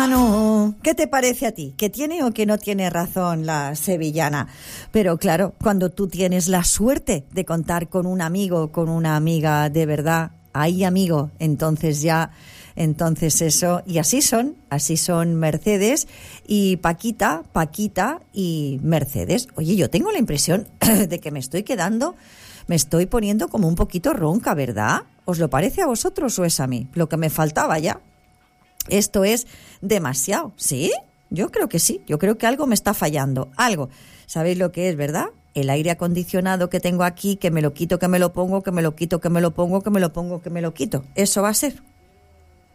No, ¿qué te parece a ti? ¿Que tiene o que no tiene razón la sevillana? Pero claro, cuando tú tienes la suerte de contar con un amigo, con una amiga de verdad, ahí amigo, entonces eso, y así son Mercedes y Paquita y Mercedes. Oye, yo tengo la impresión de que me estoy poniendo como un poquito ronca, ¿verdad? ¿Os lo parece a vosotros o es a mí? Lo que me faltaba ya. Esto es demasiado, ¿sí? Yo creo que sí, yo creo que algo me está fallando, algo. ¿Sabéis lo que es, verdad? El aire acondicionado que tengo aquí, que me lo quito, que me lo pongo, que me lo quito, que me lo pongo, que me lo pongo, que me lo quito. Eso va a ser